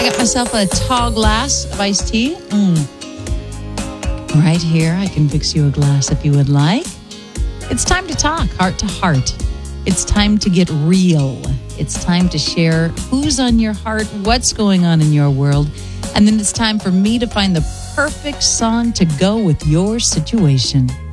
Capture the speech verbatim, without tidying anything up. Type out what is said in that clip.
get myself a tall glass of iced tea. Mm. Right here, I can fix you a glass if you would like. It's time to talk heart to heart. It's time to get real. It's time to share who's on your heart, what's going on in your world. And then it's time for me to find the perfect song to go with your situation.